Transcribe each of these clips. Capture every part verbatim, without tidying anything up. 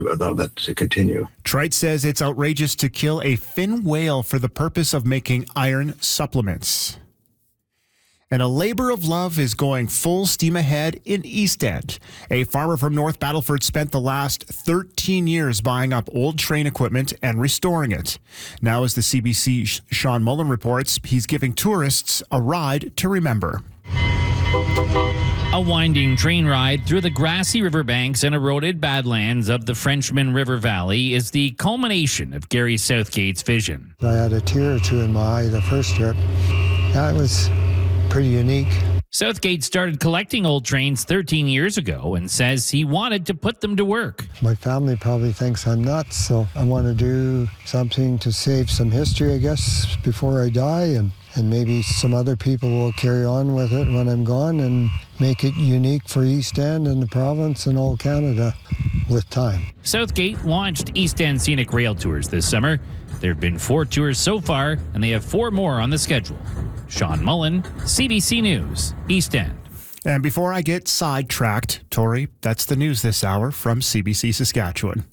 allow that to continue. Trite says it's outrageous to kill a fin whale for the purpose of making iron supplements. And a labor of love is going full steam ahead in East End. A farmer from North Battleford spent the last thirteen years buying up old train equipment and restoring it. Now, as the C B C's Sean Mullen reports, he's giving tourists a ride to remember. A winding train ride through the grassy riverbanks and eroded badlands of the Frenchman River Valley is the culmination of Gary Southgate's vision. I had a tear or two in my eye the first trip. That was pretty unique. Southgate started collecting old trains thirteen years ago and says he wanted to put them to work. My family probably thinks I'm nuts, so I want to do something to save some history, I guess, before I die, and, and maybe some other people will carry on with it when I'm gone and make it unique for East End and the province and all Canada with time. Southgate launched East End Scenic Rail Tours this summer. There have been four tours so far, and they have four more on the schedule. Sean Mullen, C B C News, East End. And before I get sidetracked, Tori, that's the news this hour from C B C Saskatchewan.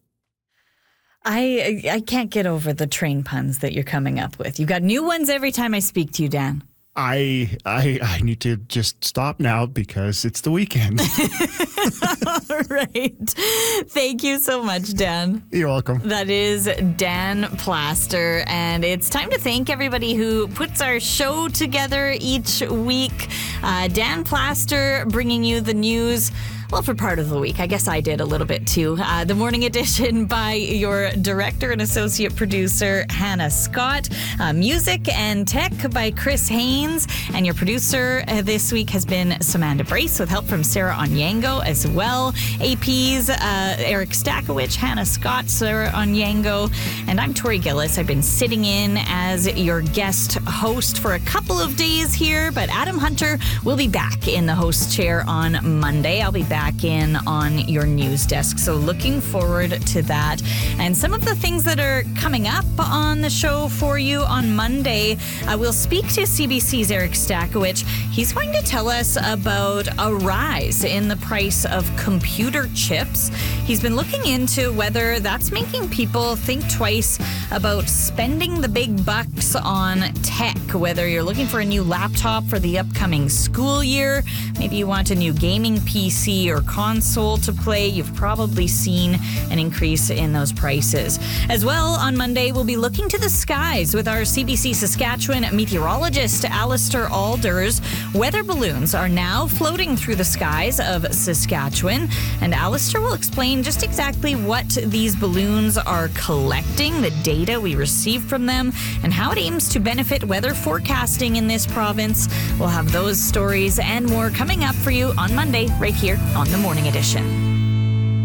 I I can't get over the train puns that you're coming up with. You've got new ones every time I speak to you, Dan. I I I need to just stop now because it's the weekend. All right. Thank you so much, Dan. You're welcome. That is Dan Plaster, and it's time to thank everybody who puts our show together each week. Uh, Dan Plaster bringing you the news. Well, for part of the week. I guess I did a little bit too. Uh, the Morning Edition by your director and associate producer, Hannah Scott. Uh, music and tech by Chris Haynes. And your producer uh, this week has been Samantha Brace with help from Sarah Onyango as well. A P's uh, Eric Stakowicz, Hannah Scott, Sarah Onyango. And I'm Tori Gillis. I've been sitting in as your guest host for a couple of days here, but Adam Hunter will be back in the host chair on Monday. I'll be back Back in on your news desk. So looking forward to that. And some of the things that are coming up on the show for you on Monday, uh, we'll speak to C B C's Eric Stakowicz. He's going to tell us about a rise in the price of computer chips. He's been looking into whether that's making people think twice about spending the big bucks on tech, whether you're looking for a new laptop for the upcoming school year, maybe you want a new gaming P C or console to play. You've probably seen an increase in those prices. As well, on Monday, we'll be looking to the skies with our C B C Saskatchewan meteorologist, Alistair Alders. Weather balloons are now floating through the skies of Saskatchewan, and Alistair will explain just exactly what these balloons are collecting, the data we receive from them, and how it aims to benefit weather forecasting in this province. We'll have those stories and more coming up for you on Monday, right here on The Morning Edition.